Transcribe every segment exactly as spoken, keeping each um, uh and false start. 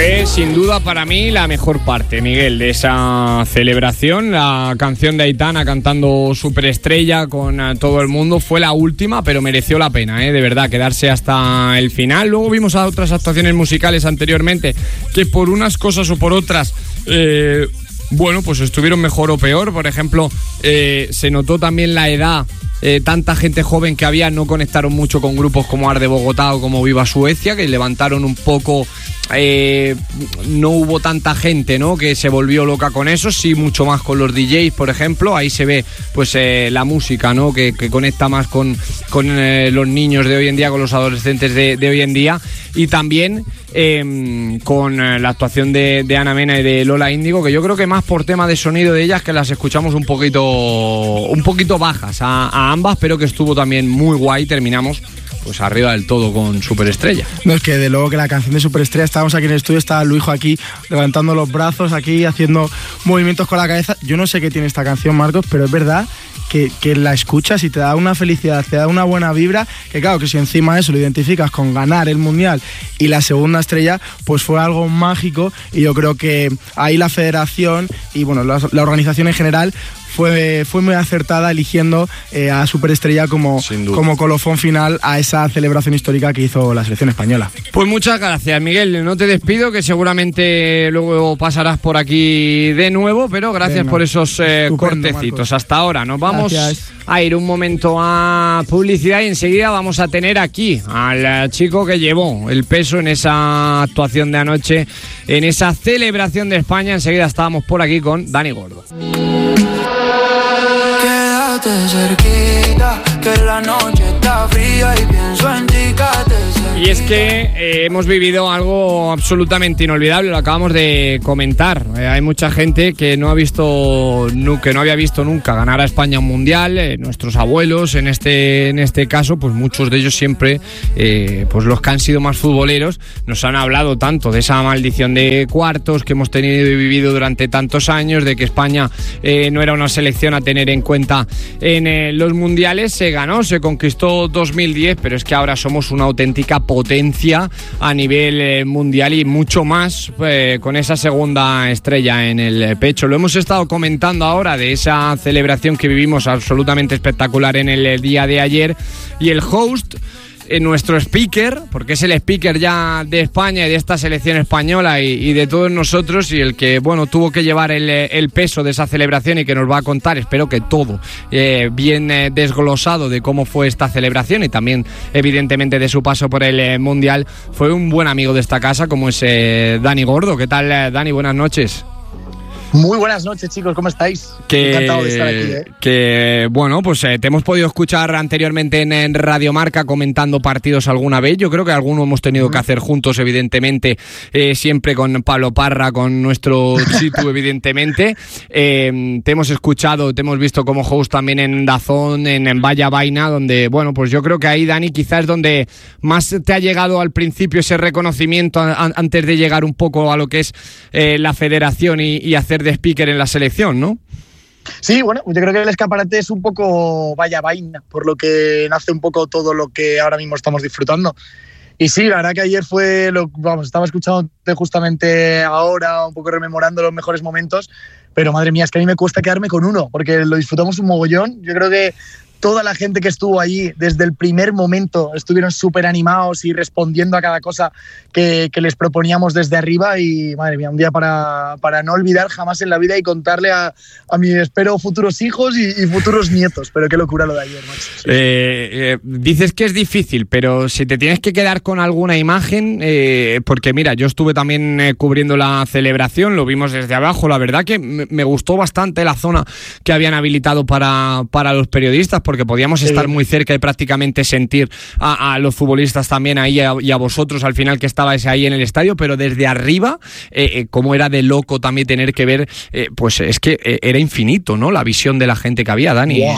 Fue sin duda para mí la mejor parte, Miguel, de esa celebración. La canción de Aitana cantando Superestrella con uh, todo el mundo fue la última, pero mereció la pena, ¿eh? De verdad, quedarse hasta el final. Luego vimos a otras actuaciones musicales anteriormente que por unas cosas o por otras... Eh, Bueno, pues estuvieron mejor o peor. Por ejemplo, eh, se notó también la edad. Eh, tanta gente joven que había, no conectaron mucho con grupos como Arde Bogotá o como Viva Suecia, que levantaron un poco... Eh, no hubo tanta gente, ¿no?, que se volvió loca con eso. Sí, mucho más con los D Js, por ejemplo. Ahí se ve pues eh, la música, ¿no?, que, que conecta más con, con eh, los niños de hoy en día, con los adolescentes de, de hoy en día. Y también eh, con eh, la actuación de, de Ana Mena y de Lola Índigo, que yo creo que más por tema de sonido de ellas, que las escuchamos un poquito un poquito bajas a, a ambas, pero que estuvo también muy guay. Terminamos pues arriba del todo con Superestrella. No, es que de luego que la canción de Superestrella, estábamos aquí en el estudio, estaba Luijo aquí levantando los brazos, aquí haciendo movimientos con la cabeza. Yo no sé qué tiene esta canción, Marcos, pero es verdad que, que la escuchas y te da una felicidad, te da una buena vibra, que claro, que si encima eso lo identificas con ganar el Mundial y la segunda estrella, pues fue algo mágico. Y yo creo que ahí la federación y bueno, la, la organización en general Fue, fue muy acertada eligiendo eh, a Superestrella como, como colofón final a esa celebración histórica que hizo la selección española. Pues muchas gracias, Miguel. No te despido, que seguramente luego pasarás por aquí de nuevo, pero gracias Venga. por esos eh, cortecitos. Marcos. Hasta ahora. Nos vamos gracias. a ir un momento a publicidad y enseguida vamos a tener aquí al chico que llevó el peso en esa actuación de anoche, en esa celebración de España. Enseguida estábamos por aquí con Dani Gordo. Cerquita, que la noche está fría y pienso en ti. Y es que eh, hemos vivido algo absolutamente inolvidable, lo acabamos de comentar. Eh, hay mucha gente que no ha visto, no, que no había visto nunca ganar a España un mundial. Eh, nuestros abuelos, en este, en este caso, pues muchos de ellos siempre, eh, pues los que han sido más futboleros, nos han hablado tanto de esa maldición de cuartos que hemos tenido y vivido durante tantos años, de que España eh, no era una selección a tener en cuenta en eh, los mundiales. Se ganó, se conquistó dos mil diez, pero es que ahora somos una auténtica potencia a nivel eh, mundial y mucho más eh, con esa segunda estrella en el pecho. Lo hemos estado comentando ahora de esa celebración que vivimos absolutamente espectacular en el día de ayer, y el host, nuestro speaker, porque es el speaker ya de España y de esta selección española y, y de todos nosotros, y el que, bueno, tuvo que llevar el, el peso de esa celebración y que nos va a contar, espero que todo eh, bien eh, desglosado de cómo fue esta celebración y también evidentemente de su paso por el eh, Mundial. Fue un buen amigo de esta casa, como es eh, Dani Gordo. ¿Qué tal, eh, Dani? Buenas noches. Muy buenas noches, chicos, ¿cómo estáis? Que, Encantado de estar aquí, ¿eh? Que, bueno, pues eh, te hemos podido escuchar anteriormente en, en Radio Marca comentando partidos alguna vez. Yo creo que alguno hemos tenido que hacer juntos, evidentemente, eh, siempre con Pablo Parra, con nuestro Chitu, evidentemente. Eh, te hemos escuchado, te hemos visto como host también en Dazón, en, en Vaya Vaina, donde, bueno, pues yo creo que ahí, Dani, quizás es donde más te ha llegado al principio ese reconocimiento a, a, antes de llegar un poco a lo que es eh, la federación y, y hacer de speaker en la selección, ¿no? Sí, bueno, yo creo que el escaparate es un poco Vaya Vaina, por lo que nace un poco todo lo que ahora mismo estamos disfrutando. Y sí, la verdad que ayer fue, lo, vamos, estaba escuchando justamente ahora, un poco rememorando los mejores momentos, pero madre mía, es que a mí me cuesta quedarme con uno, porque lo disfrutamos un mogollón. Yo creo que toda la gente que estuvo allí desde el primer momento estuvieron súper animados y respondiendo a cada cosa que, que les proponíamos desde arriba, y madre mía, un día para, para no olvidar jamás en la vida y contarle a, a mis, espero, futuros hijos y, y futuros nietos. Pero qué locura lo de ayer, macho. Sí. Eh, eh, dices que es difícil, pero si te tienes que quedar con alguna imagen, eh, porque mira, yo estuve también eh, cubriendo la celebración, lo vimos desde abajo, la verdad que me, me gustó bastante la zona que habían habilitado para, para los periodistas, porque podíamos estar muy cerca y prácticamente sentir a, a los futbolistas también ahí a, y a vosotros al final que estabais ahí en el estadio, pero desde arriba, eh, eh, como era de loco también tener que ver, eh, pues es que eh, era infinito, ¿no? La visión de la gente que había, Dani. Yeah.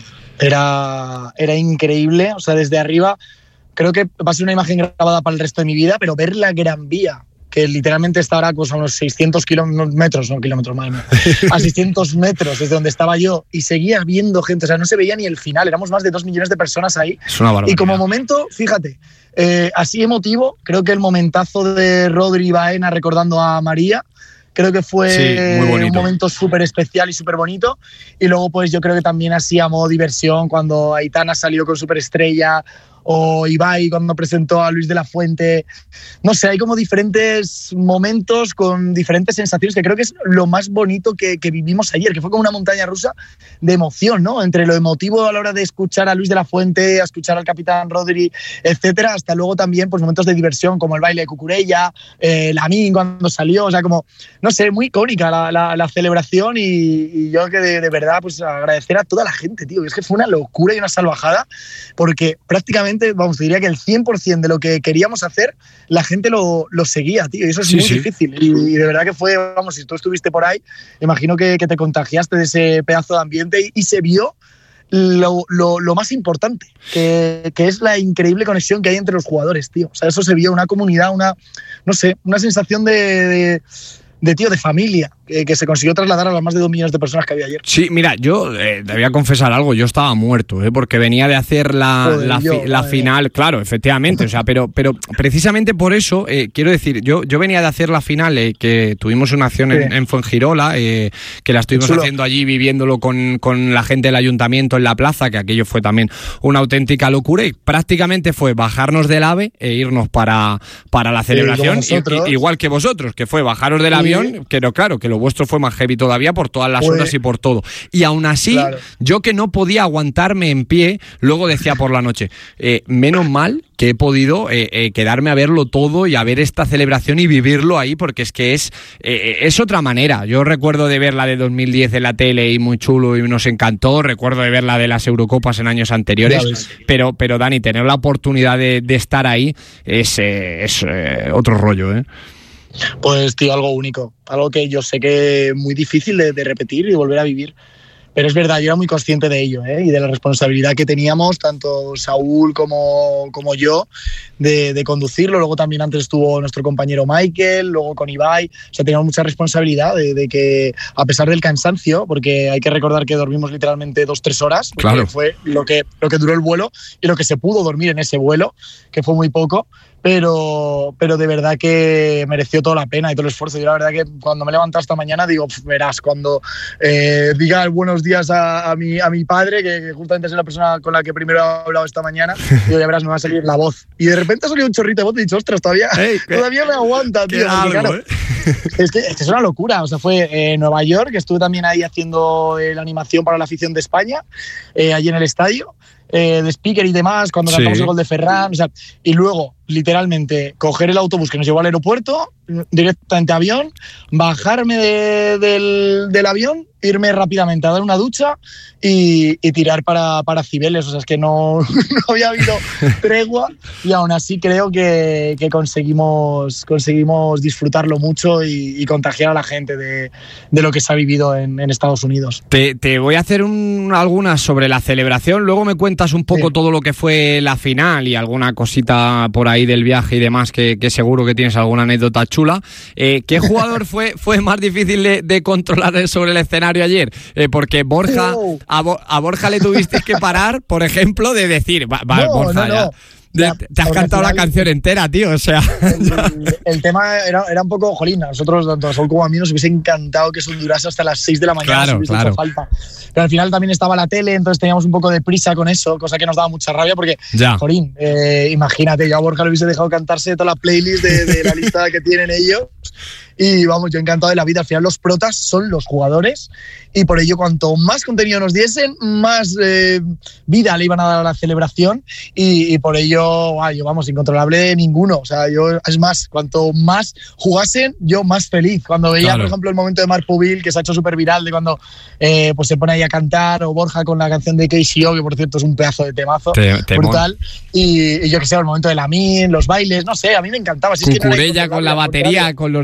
Era, era increíble, o sea, desde arriba creo que va a ser una imagen grabada para el resto de mi vida, pero ver la Gran Vía que literalmente está ahora pues, a unos seiscientos kilómetros, metros, no kilómetros, madre mía, a seiscientos metros desde donde estaba yo, y seguía viendo gente, o sea, no se veía ni el final, éramos más de dos millones de personas ahí. Es una barbaridad. Y como momento, fíjate, eh, así emotivo, creo que el momentazo de Rodri y Baena recordando a María, creo que fue sí, muy un momento súper especial y súper bonito. Y luego, pues yo creo que también así a modo diversión, cuando Aitana salió con Superestrella, o Ibai cuando presentó a Luis de la Fuente. No sé, hay como diferentes momentos con diferentes sensaciones, que creo que es lo más bonito que, que vivimos ayer, que fue como una montaña rusa de emoción, ¿no? Entre lo emotivo a la hora de escuchar a Luis de la Fuente, a escuchar al capitán Rodri, etcétera, hasta luego también pues momentos de diversión como el baile de Cucurella, eh, Lamin cuando salió, o sea, como, no sé, muy icónica la, la, la celebración, y, y yo que de, de verdad pues agradecer a toda la gente, tío, es que fue una locura y una salvajada, porque prácticamente vamos, te diría que el cien por ciento de lo que queríamos hacer, la gente lo, lo seguía, tío, y eso es sí, muy sí. difícil. Y, y de verdad que fue, vamos, si tú estuviste por ahí, imagino que, que te contagiaste de ese pedazo de ambiente y, y se vio lo, lo, lo más importante, que, que es la increíble conexión que hay entre los jugadores, tío. O sea, eso se vio, una comunidad, una, no sé, una sensación de... de de tío, de familia, que, que se consiguió trasladar a las más de dos millones de personas que había ayer. Sí, mira, yo eh, te voy a confesar algo, yo estaba muerto, ¿eh? Porque venía de hacer la, Joder, la, yo, fi, la final, claro, efectivamente, o sea, pero, pero precisamente por eso, eh, quiero decir, yo, yo venía de hacer la final, eh, que tuvimos una acción sí. en, en Fuengirola, eh, que la estuvimos Chulo. haciendo allí, viviéndolo con, con la gente del ayuntamiento en la plaza, que aquello fue también una auténtica locura, y prácticamente fue bajarnos del AVE e irnos para, para la celebración, sí, y, igual que vosotros, que fue bajaros del avión, sí. pero claro, que lo vuestro fue más heavy todavía por todas las horas y por todo. Y aún así, claro. yo que no podía aguantarme en pie, luego decía por la noche, eh, menos mal que he podido eh, eh, quedarme a verlo todo y a ver esta celebración y vivirlo ahí, porque es que es, eh, es otra manera. Yo recuerdo de ver la de dos mil diez en la tele y muy chulo y nos encantó, recuerdo de ver la de las Eurocopas en años anteriores, pero, pero Dani, tener la oportunidad de, de estar ahí es, eh, es eh, otro rollo, ¿eh? Pues, tío, algo único, algo que yo sé que es muy difícil de, de repetir y volver a vivir. Pero es verdad, yo era muy consciente de ello, ¿eh? Y de la responsabilidad que teníamos, tanto Saúl como, como yo, de, de conducirlo. Luego también antes estuvo nuestro compañero Michael, luego con Ibai. O sea, teníamos mucha responsabilidad de, de que, a pesar del cansancio, porque hay que recordar que dormimos literalmente dos, tres horas, claro. fue lo que, lo que duró el vuelo y lo que se pudo dormir en ese vuelo, que fue muy poco. Pero, pero de verdad que mereció toda la pena y todo el esfuerzo. Yo la verdad que cuando me he levantado esta mañana digo, verás, cuando eh, diga buenos días a, a, mi, a mi padre, que, que justamente es la persona con la que primero he hablado esta mañana, digo, ya verás, me va a salir la voz. Y de repente ha salido un chorrito de voz y he dicho, ostras, todavía, hey, todavía me aguanta, tío. Algo, claro, ¿eh? es, que, es que es una locura. O sea, fue en eh, Nueva York, que estuve también ahí haciendo eh, la animación para la afición de España, eh, allí en el estadio. Eh, de speaker y demás, cuando cantamos sí. el gol de Ferran, o sea, y luego, literalmente, coger el autobús que nos llevó al aeropuerto, directamente a avión, bajarme de, del, del avión, irme rápidamente a dar una ducha y, y tirar para, para Cibeles. O sea, es que no, no había habido tregua y aún así creo que, que conseguimos, conseguimos disfrutarlo mucho y, y contagiar a la gente de, de lo que se ha vivido en, en Estados Unidos. Te, te voy a hacer un, algunas sobre la celebración, luego me cuentas un poco sí. todo lo que fue la final y alguna cosita por ahí del viaje y demás, que, que seguro que tienes alguna anécdota chula. Eh, ¿Qué jugador fue, fue más difícil de, de controlar sobre el escenario ayer? Eh, porque Borja, a, Bo, a Borja le tuvisteis que parar, por ejemplo, de decir, va, va, no, Borja, no, ya. no. De, ya, te has cantado la canción entera, tío, o sea... El, el tema era, era un poco, jolín, a nosotros, tanto a Sol como a mí, nos hubiese encantado que eso durase hasta las seis de la mañana, claro, si hubiese claro. hecho falta. Pero al final también estaba la tele, entonces teníamos un poco de prisa con eso, cosa que nos daba mucha rabia porque, ya. jolín, eh, imagínate, yo a Borja le hubiese dejado cantarse toda la playlist de, de la lista que tienen ellos. Y vamos, yo encantado de la vida. Al final los protas son los jugadores y por ello cuanto más contenido nos diesen, más eh, vida le iban a dar a la celebración y, y por ello, ay, yo vamos, incontrolable ninguno. O sea, yo, es más, cuanto más jugasen, yo más feliz. Cuando veía, claro. por ejemplo, el momento de Marc Pubil, que se ha hecho súper viral, de cuando eh, pues se pone ahí a cantar, o Borja con la canción de K C O, que por cierto es un pedazo de temazo, te, te brutal. Y, y yo que sé, el momento de Lamin, los bailes, no sé, a mí me encantaba. Si Cucurella es que no con la batería, con los de Art de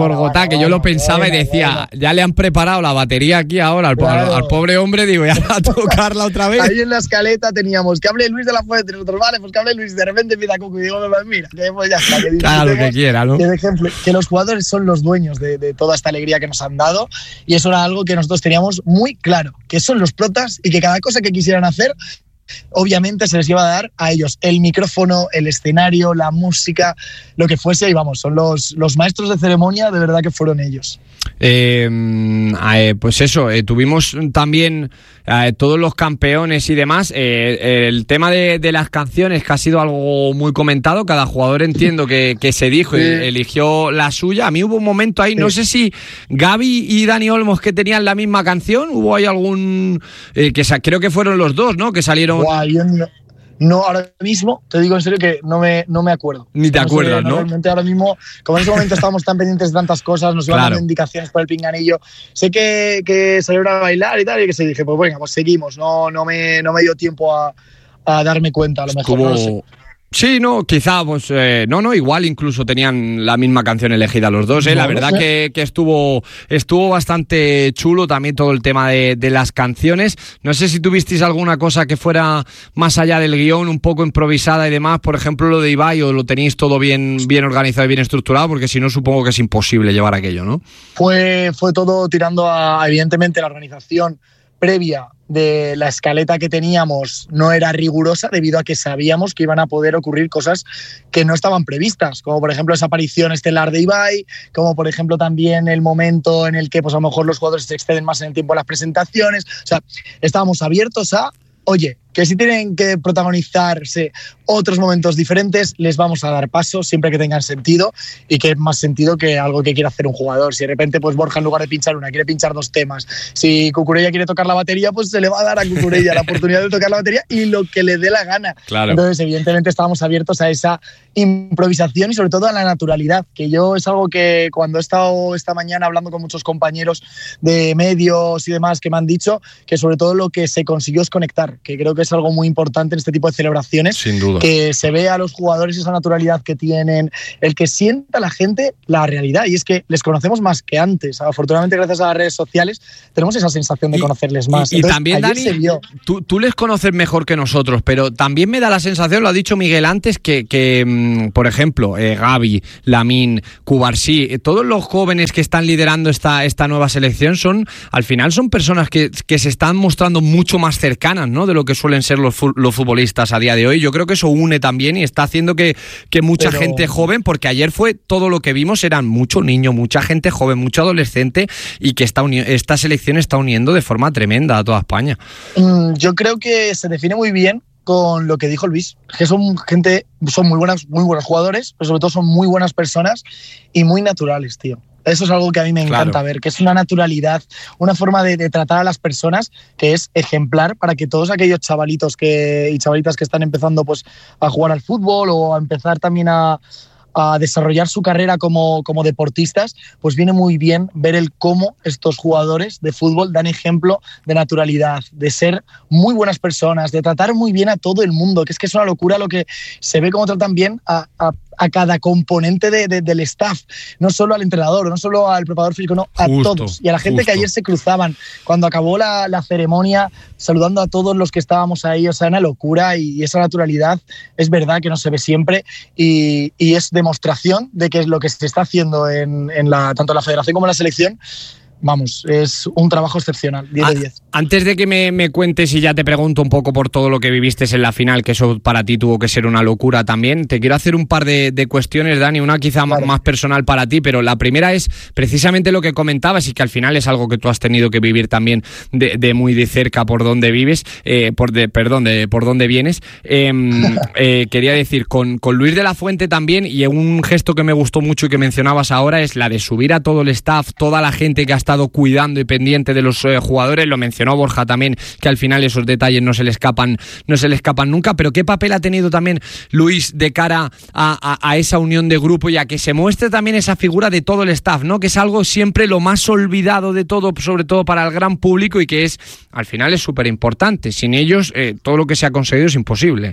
Bogotá, bueno, que yo lo bueno, pensaba bueno, y decía, bueno. ya le han preparado la batería aquí ahora al, Claro. al, al pobre hombre, digo, ya a tocarla otra vez. Ahí en la escaleta teníamos que hable Luis de la Fuente, nosotros, vale, pues que hable Luis, de repente empieza Cucu y digo, mira, que pues ya está, que Que haga lo que quiera, ¿no? Que, de ejemplo, que los jugadores son los dueños de, de toda esta alegría que nos han dado, y eso era algo que nosotros teníamos muy claro, que son los protas y que cada cosa que quisieran hacer, obviamente se les iba a dar a ellos el micrófono, el escenario, la música, lo que fuese, y vamos, son los, los maestros de ceremonia, de verdad que fueron ellos. Eh, eh, pues eso, eh, tuvimos también eh, todos los campeones y demás. Eh, el tema de, de las canciones, que ha sido algo muy comentado, cada jugador entiendo que, que se dijo y Sí. eligió la suya. A mí hubo un momento ahí, Sí. no sé si Gaby y Dani Olmos que tenían la misma canción, hubo ahí algún, eh, que sa- creo que fueron los dos, ¿no? Que salieron... Guau, yo no, no, ahora mismo, te digo en serio que no me, no me acuerdo. Ni te No sé, acuerdas, ¿no? Realmente ahora mismo, como en ese momento estábamos tan pendientes de tantas cosas, nos iban Claro. dando indicaciones por el pinganillo. Sé que, que salieron a bailar y tal, y que se dije, pues venga, pues seguimos. No, no, me, no me dio tiempo a, a darme cuenta, a lo mejor. No lo sé. Sí, no, quizá, pues, eh, no, no, igual incluso tenían la misma canción elegida los dos, ¿eh? La No lo verdad sé. que, que estuvo, estuvo bastante chulo también todo el tema de, de las canciones. No sé si tuvisteis alguna cosa que fuera más allá del guión, un poco improvisada y demás, por ejemplo lo de Ibai, o lo tenéis todo bien, bien organizado y bien estructurado, porque si no supongo que es imposible llevar aquello, ¿no? Fue, fue todo tirando a, evidentemente, la organización previa de la escaleta que teníamos no era rigurosa debido a que sabíamos que iban a poder ocurrir cosas que no estaban previstas, como por ejemplo esa aparición estelar de Ibai, como por ejemplo también el momento en el que pues a lo mejor los jugadores se exceden más en el tiempo de las presentaciones. O sea, estábamos abiertos a, oye, que si tienen que protagonizarse otros momentos diferentes, les vamos a dar paso siempre que tengan sentido, y que es más sentido que algo que quiera hacer un jugador. Si de repente pues Borja, en lugar de pinchar una, quiere pinchar dos temas, si Cucurella quiere tocar la batería, pues se le va a dar a Cucurella la oportunidad de tocar la batería y lo que le dé la gana. Claro. Entonces, evidentemente estábamos abiertos a esa improvisación y sobre todo a la naturalidad, que yo es algo que cuando he estado esta mañana hablando con muchos compañeros de medios y demás que me han dicho, que sobre todo lo que se consiguió es conectar, que creo que es algo muy importante en este tipo de celebraciones. Sin duda. Que se vea a los jugadores esa naturalidad que tienen, el que sienta la gente la realidad, y es que les conocemos más que antes. Afortunadamente, gracias a las redes sociales, tenemos esa sensación de Y- conocerles más. Y, y Entonces, también, ayer Dani, se vio. tú, tú les conoces mejor que nosotros, pero también me da la sensación, lo ha dicho Miguel antes, que, que mmm, por ejemplo, eh, Gaby, Lamine, Cubarsí, eh, todos los jóvenes que están liderando esta, esta nueva selección son, al final, son personas que, que se están mostrando mucho más cercanas, ¿no?, de lo que suelen ser los, fu- los futbolistas a día de hoy. Yo creo que eso une también y está haciendo que, que mucha Pero- gente joven, porque ayer fue todo lo que vimos, eran mucho niño, mucha gente joven, mucho adolescente, y que esta, uni- esta selección está uniendo de forma tremenda a toda España. Mm, Yo creo que se define muy bien con lo que dijo Luis, que son gente, son muy buenas, muy buenos jugadores, pero sobre todo son muy buenas personas y muy naturales, tío. Eso es algo que a mí me encanta Claro. ver, que es una naturalidad, una forma de, de tratar a las personas que es ejemplar para que todos aquellos chavalitos que, y chavalitas que están empezando pues, a jugar al fútbol o a empezar también a, a desarrollar su carrera como, como deportistas, pues viene muy bien ver el cómo estos jugadores de fútbol dan ejemplo de naturalidad, de ser muy buenas personas, de tratar muy bien a todo el mundo, que es que es una locura lo que se ve cómo tratan bien a, a, a cada componente de, de, del staff, no solo al entrenador, no solo al preparador físico, no, a Justo, todos. Y a la gente justo. que ayer se cruzaban, cuando acabó la, la ceremonia, saludando a todos los que estábamos ahí, o sea, una locura, y esa naturalidad es verdad que no se ve siempre, y, y es demostración de que es lo que se está haciendo en, en la, tanto en la federación como en la selección. Vamos, es un trabajo excepcional, diez de diez. Antes de que me, me cuentes y ya te pregunto un poco por todo lo que viviste en la final, que eso para ti tuvo que ser una locura también, te quiero hacer un par de, de cuestiones, Dani, una quizá Claro. más personal para ti, pero la primera es precisamente lo que comentabas y que al final es algo que tú has tenido que vivir también de, de muy de cerca por donde vives, eh, por de, perdón, de por donde vienes. Eh, eh, quería decir, con, con Luis de la Fuente también, y un gesto que me gustó mucho y que mencionabas ahora es la de subir a todo el staff, toda la gente que ha estado cuidando y pendiente de los eh, jugadores. Lo mencionó Borja también, que al final esos detalles no se le escapan, no se le escapan nunca. Pero ¿qué papel ha tenido también Luis de cara a, a, a esa unión de grupo y a que se muestre también esa figura de todo el staff, ¿no?, que es algo siempre lo más olvidado de todo, sobre todo para el gran público, y que es, al final, es súper importante. Sin ellos, eh, todo lo que se ha conseguido es imposible.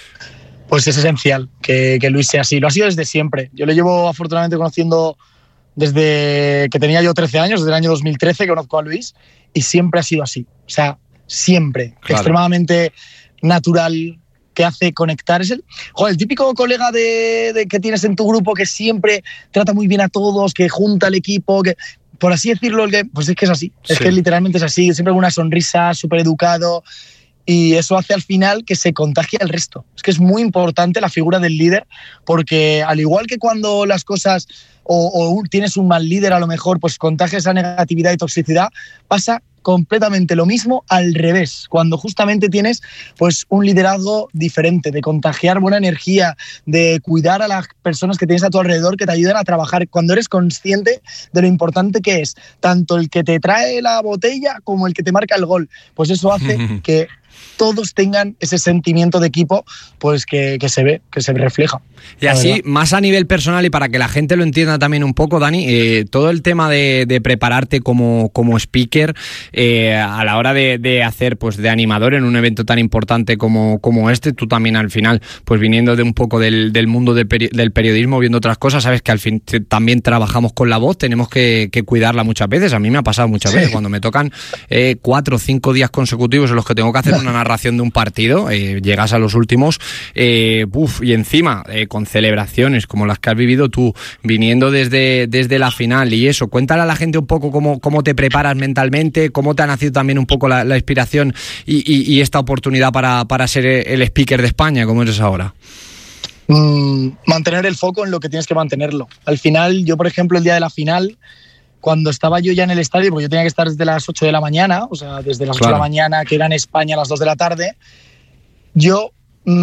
Pues es esencial que, que Luis sea así. Lo ha sido desde siempre. Yo le llevo afortunadamente conociendo desde que tenía yo trece años, desde el año dos mil trece que conozco a Luis, y siempre ha sido así. O sea, siempre. Claro. Extremadamente natural, que hace conectar. Es el, joder, el típico colega de, de, que tienes en tu grupo que siempre trata muy bien a todos, que junta al equipo, que, por así decirlo, el que, pues es que es así. Sí. Es que literalmente es así. Siempre con una sonrisa, súper educado. Y eso hace al final que se contagie al resto. Es que es muy importante la figura del líder, porque al igual que cuando las cosas o, o tienes un mal líder, a lo mejor pues contagia esa negatividad y toxicidad, pasa completamente lo mismo al revés, cuando justamente tienes pues un liderazgo diferente, de contagiar buena energía, de cuidar a las personas que tienes a tu alrededor que te ayudan a trabajar, cuando eres consciente de lo importante que es tanto el que te trae la botella como el que te marca el gol, pues eso hace que todos tengan ese sentimiento de equipo, pues que, que se ve, que se refleja. Y así, más a nivel personal y para que la gente lo entienda también un poco, Dani, eh, todo el tema de, de prepararte como, como speaker eh, a la hora de, de hacer, pues de animador en un evento tan importante como, como este, tú también al final, pues viniendo de un poco del, del mundo de peri- del periodismo, viendo otras cosas, sabes que al fin te, también trabajamos con la voz, tenemos que, que cuidarla muchas veces. A mí me ha pasado muchas sí. veces, cuando me tocan eh, cuatro o cinco días consecutivos en los que tengo que hacer una narración de un partido, eh, llegas a los últimos, eh, uf, y encima eh, con celebraciones como las que has vivido tú, viniendo desde, desde la final y eso, cuéntale a la gente un poco cómo, cómo te preparas mentalmente, cómo te ha nacido también un poco la, la inspiración y, y, y esta oportunidad para, para ser el speaker de España, como eres ahora. Mm, mantener el foco en lo que tienes que mantenerlo. Al final, yo por ejemplo, el día de la final, cuando estaba yo ya en el estadio, porque yo tenía que estar desde las ocho de la mañana, o sea, desde las claro. ocho de la mañana, que era en España a las dos de la tarde, yo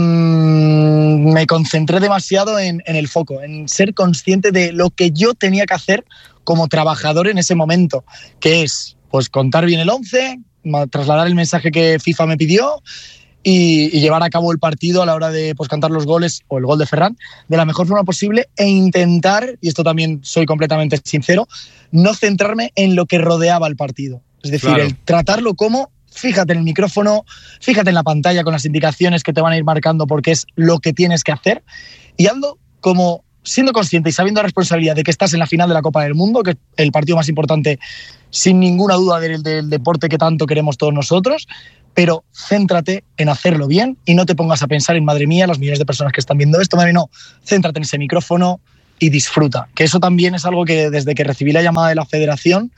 mmm, me concentré demasiado en, en el foco, en ser consciente de lo que yo tenía que hacer como trabajador en ese momento, que es pues contar bien el once, trasladar el mensaje que FIFA me pidió y, y llevar a cabo el partido a la hora de pues, cantar los goles o el gol de Ferran de la mejor forma posible e intentar, y esto también soy completamente sincero, no centrarme en lo que rodeaba el partido. Es decir, claro. el tratarlo como, fíjate en el micrófono, fíjate en la pantalla con las indicaciones que te van a ir marcando porque es lo que tienes que hacer, y ando como siendo consciente y sabiendo la responsabilidad de que estás en la final de la Copa del Mundo, que es el partido más importante sin ninguna duda del, del deporte que tanto queremos todos nosotros, pero céntrate en hacerlo bien y no te pongas a pensar en, madre mía, las millones de personas que están viendo esto, madre, no, céntrate en ese micrófono y disfruta, que eso también es algo que desde que recibí la llamada de la federación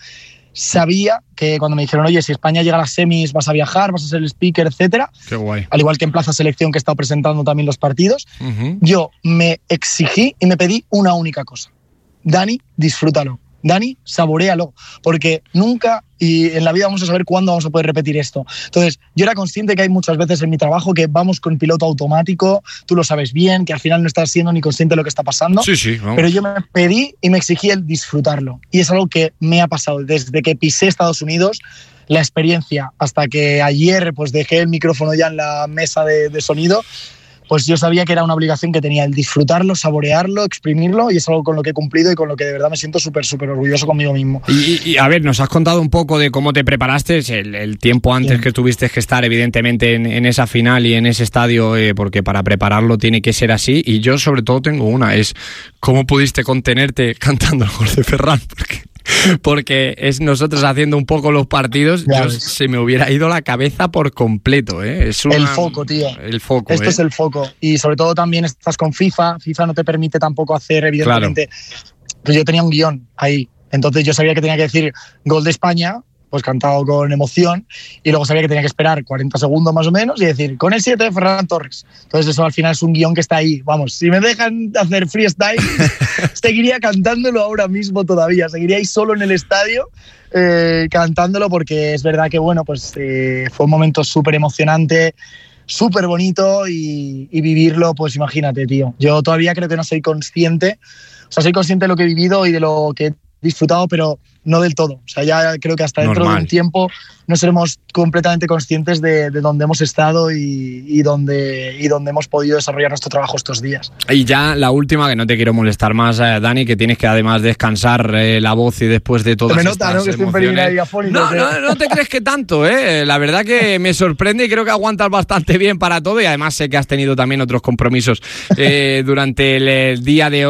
sabía que cuando me dijeron, oye, si España llega a las semis vas a viajar, vas a ser el speaker, etcétera. Qué guay. Al igual que en Plaza Selección, que he estado presentando también los partidos, uh-huh. yo me exigí y me pedí una única cosa. Dani, disfrútalo. Dani, saboréalo, porque nunca y en la vida vamos a saber cuándo vamos a poder repetir esto. Entonces, yo era consciente que hay muchas veces en mi trabajo que vamos con piloto automático, tú lo sabes bien, que al final no estás siendo ni consciente de lo que está pasando, sí, sí, vamos. Pero yo me pedí y me exigí el disfrutarlo. Y es algo que me ha pasado desde que pisé Estados Unidos, la experiencia, hasta que ayer pues dejé el micrófono ya en la mesa de, de sonido, pues yo sabía que era una obligación que tenía el disfrutarlo, saborearlo, exprimirlo, y es algo con lo que he cumplido y con lo que de verdad me siento súper, súper orgulloso conmigo mismo. Y, y a ver, nos has contado un poco de cómo te preparaste, el, el tiempo antes Bien. que tuviste que estar evidentemente en, en esa final y en ese estadio, eh, porque para prepararlo tiene que ser así, y yo sobre todo tengo una, es ¿cómo pudiste contenerte cantando el gol de Ferran? Porque... porque es nosotros haciendo un poco los partidos, yo, se me hubiera ido la cabeza por completo, ¿eh? Es una, el foco, tío. El foco, Esto ¿eh? es el foco. Y sobre todo también estás con FIFA. FIFA no te permite tampoco hacer, evidentemente. Claro. Pues yo tenía un guión ahí. Entonces yo sabía que tenía que decir gol de España, pues cantado con emoción, y luego sabía que tenía que esperar cuarenta segundos más o menos y decir, con el siete de Ferran Torres. Entonces eso al final es un guión que está ahí. Vamos, si me dejan hacer freestyle, seguiría cantándolo ahora mismo todavía, seguiría ahí solo en el estadio eh, cantándolo, porque es verdad que bueno, pues eh, fue un momento súper emocionante, súper bonito, y, y vivirlo, pues imagínate, tío. Yo todavía creo que no soy consciente, o sea, soy consciente de lo que he vivido y de lo que he disfrutado, pero no del todo. O sea, ya creo que hasta dentro Normal. de un tiempo no seremos completamente conscientes de, de dónde hemos estado y, y, dónde, y dónde hemos podido desarrollar nuestro trabajo estos días. Y ya la última, que no te quiero molestar más, eh, Dani, que tienes que además descansar eh, la voz y después de todas me estas nota, ¿no? Que emociones... Estoy no, no, no te crees que tanto, ¿eh? La verdad que me sorprende y creo que aguantas bastante bien para todo, y además sé que has tenido también otros compromisos eh, durante el, el día de hoy,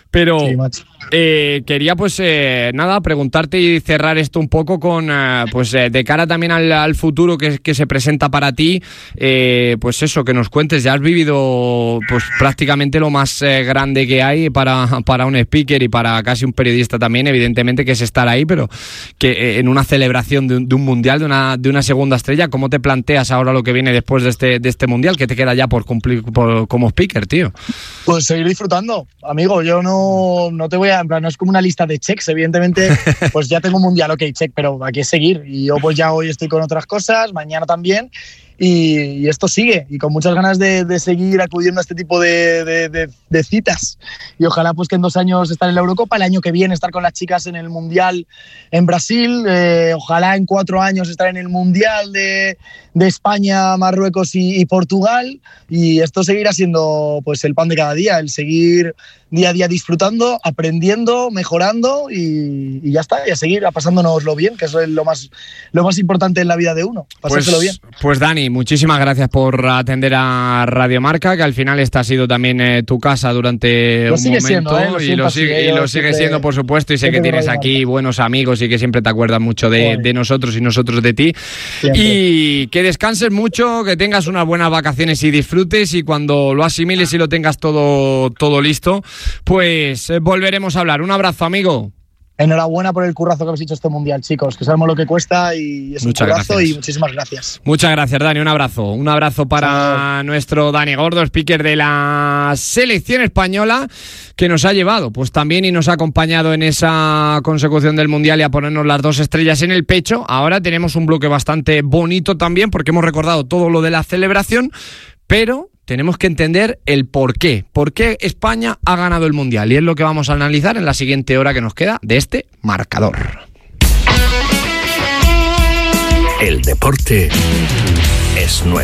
Pero Sí, macho. eh, quería pues eh, nada, preguntarte y cerrar esto un poco con eh, pues eh, de cara también al, al futuro que, que se presenta para ti, eh, pues eso, que nos cuentes. Ya has vivido pues prácticamente lo más eh, grande que hay para, para un speaker y para casi un periodista también, evidentemente, que es estar ahí, pero que eh, en una celebración de un, de un mundial, de una, de una segunda estrella. ¿Cómo te planteas ahora lo que viene después de este, de este mundial? ¿Qué te queda ya por cumplir por, como speaker, tío? Pues seguir disfrutando, amigo. Yo no, no te voy a... En plan, no es como una lista de checks. Evidentemente, pues ya tengo un mundial, ok, check, pero aquí es seguir. Y yo pues ya hoy estoy con otras cosas, mañana también. Y, y esto sigue, y con muchas ganas de, de seguir acudiendo a este tipo de, de, de, de citas. Y ojalá pues que en dos años estar en la Eurocopa, el año que viene estar con las chicas en el Mundial en Brasil, eh, ojalá en cuatro años estar en el Mundial de, de España, Marruecos y, y Portugal. Y esto seguirá siendo pues el pan de cada día, el seguir día a día disfrutando, aprendiendo, mejorando y, y ya está, y a seguir a pasándonoslo bien, que eso es lo más, lo más importante en la vida de uno, pasárselo pues, bien. Pues Dani, muchísimas gracias por atender a Radio Marca, que al final esta ha sido también eh, tu casa durante lo un sigue momento siendo, ¿eh? Lo y, lo así, sigue, y lo sigue siempre, siendo, por supuesto, y sé que tienes aquí buenos amigos y que siempre te acuerdas mucho de, de nosotros y nosotros de ti. Siempre. Y que descanses mucho, que tengas unas buenas vacaciones y disfrutes, y cuando lo asimiles y lo tengas todo, todo listo, pues eh, volveremos a hablar. Un abrazo, amigo. Enhorabuena por el currazo que habéis hecho este mundial, chicos, que sabemos lo que cuesta y es Muchas un currazo gracias. Y muchísimas gracias. Muchas gracias, Dani, un abrazo. Un abrazo para Chao. Nuestro Dani Gordo, speaker de la selección española, que nos ha llevado pues también y nos ha acompañado en esa consecución del mundial y a ponernos las dos estrellas en el pecho. Ahora tenemos un bloque bastante bonito también, porque hemos recordado todo lo de la celebración, pero tenemos que entender el por qué. ¿Por qué España ha ganado el Mundial? Y es lo que vamos a analizar en la siguiente hora que nos queda de este marcador. El deporte es nuestro.